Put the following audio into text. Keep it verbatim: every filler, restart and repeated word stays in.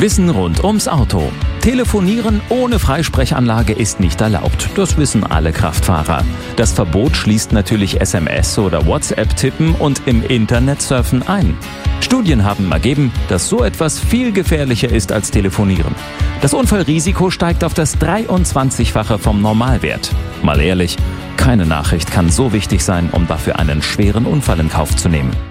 Wissen rund ums Auto. Telefonieren ohne Freisprechanlage ist nicht erlaubt. Das wissen alle Kraftfahrer. Das Verbot schließt natürlich S M S oder WhatsApp-Tippen und im Internet surfen ein. Studien haben ergeben, dass so etwas viel gefährlicher ist als Telefonieren. Das Unfallrisiko steigt auf das dreiundzwanzigfache vom Normalwert. Mal ehrlich, keine Nachricht kann so wichtig sein, um dafür einen schweren Unfall in Kauf zu nehmen.